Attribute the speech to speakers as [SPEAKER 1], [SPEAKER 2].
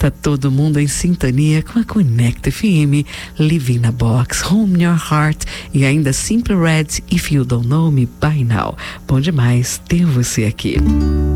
[SPEAKER 1] Tá todo mundo em sintonia com a Connect FM, Live in a Box, Home Your Heart e ainda Simple Red, If You Don't Know Me By Now. Bom demais ter você aqui.